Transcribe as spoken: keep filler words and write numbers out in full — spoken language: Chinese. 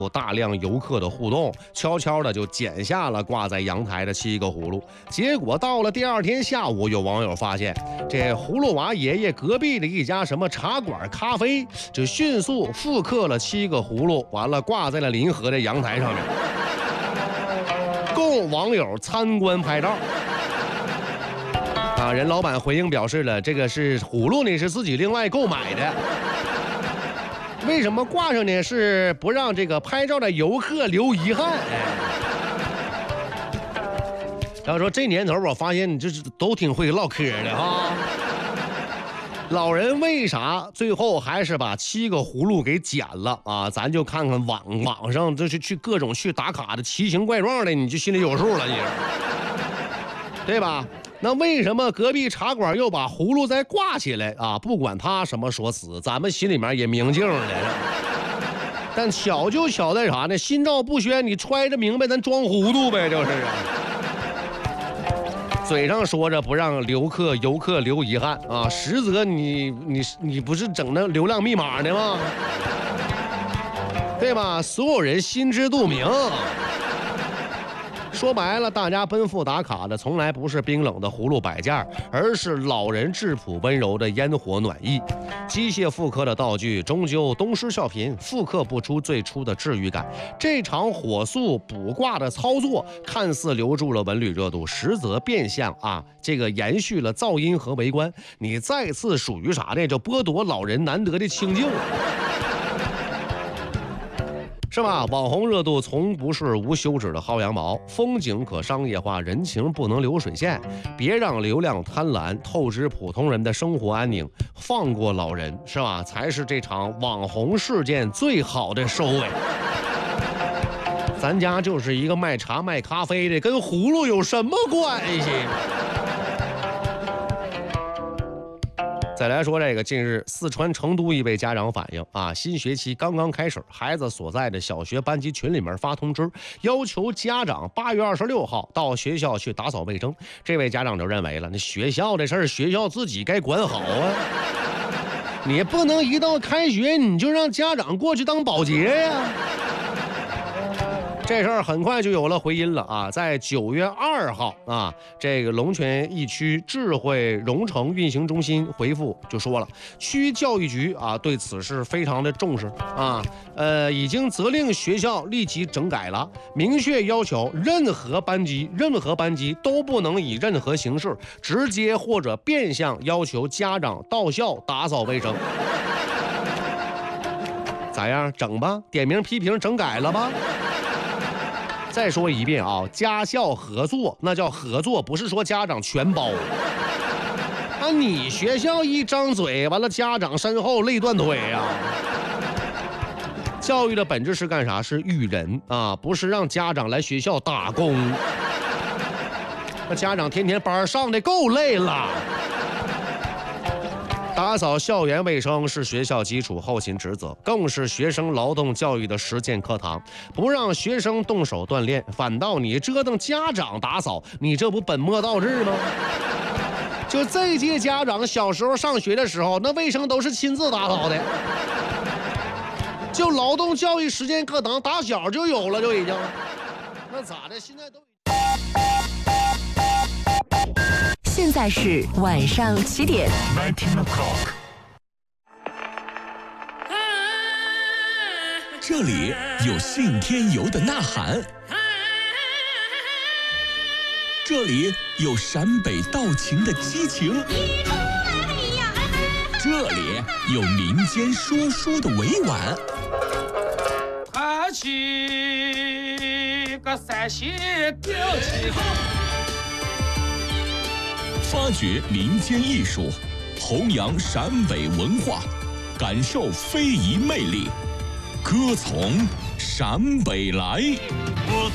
有大量游客的互动，悄悄的就剪下了挂在阳台的七个葫芦。结果到了第二天下午，有网友发现，这葫芦娃爷爷隔壁的一家什么茶馆咖啡，就迅速复刻了七个葫芦，完了挂在了临河的阳台上面，供网友参观拍照。啊，人老板回应表示了，这个是葫芦呢，是自己另外购买的。为什么挂上呢？是不让这个拍照的游客留遗憾。然后说这年头，我发现你这是都挺会唠嗑的哈。老人为啥最后还是把七个葫芦给剪了啊？咱就看看网网上就是去各种去打卡的奇形怪状的，你就心里有数了，你对吧？那为什么隔壁茶馆又把葫芦再挂起来啊？不管他什么说辞，咱们心里面也明镜了。但巧就巧在啥呢？心照不宣，你揣着明白，咱装糊涂呗，就是啊。嘴上说着不让游客游客留遗憾啊，实则你你你不是整那流量密码呢吗？对吧？所有人心知肚明。说白了，大家奔赴打卡的从来不是冰冷的葫芦摆件，而是老人质朴温柔的烟火暖意。机械复刻的道具终究东施效颦，复刻不出最初的治愈感。这场火速补挂的操作看似留住了文旅热度，实则变相啊这个延续了噪音和围观。你再次属于啥呢？就剥夺老人难得的清静。是吧？网红热度从不是无休止的薅羊毛，风景可商业化，人情不能流水线。别让流量贪婪透支普通人的生活安宁，放过老人，是吧？才是这场网红事件最好的收尾。咱家就是一个卖茶卖咖啡的，跟葫芦有什么关系？再来说这个，近日四川成都一位家长反映啊，新学期刚刚开始，孩子所在的小学班级群里面发通知，要求家长八月二十六号到学校去打扫卫生。这位家长就认为了，那学校的事儿学校自己该管好啊，你不能一到开学你就让家长过去当保洁呀。这事儿很快就有了回音了啊！在九月二号啊，这个龙泉驿区智慧蓉城运行中心回复就说了，区教育局啊对此事非常的重视啊，呃，已经责令学校立即整改了，明确要求任何班级任何班级都不能以任何形式直接或者变相要求家长到校打扫卫生。咋样？整吧？点名批评整改了吧？再说一遍啊，家校合作那叫合作，不是说家长全包。啊，你学校一张嘴，完了家长身后累断腿呀、啊。教育的本质是干啥？是育人啊，不是让家长来学校打工。那家长天天班上的够累了。打扫校园卫生是学校基础后勤职责，更是学生劳动教育的实践课堂。不让学生动手锻炼，反倒你折腾家长打扫，你这不本末倒置吗？就这届家长小时候上学的时候，那卫生都是亲自打扫的。就劳动教育实践课堂打小就有了，就已经。那咋的？现在都。 现在是晚上七点。 这里有信天游的呐喊，这里有陕北道情的激情，这里有民间说书的委婉。 抬起个三线吊起后。 发掘民间艺术，弘扬陕北文化，感受非遗魅力，歌从陕北来。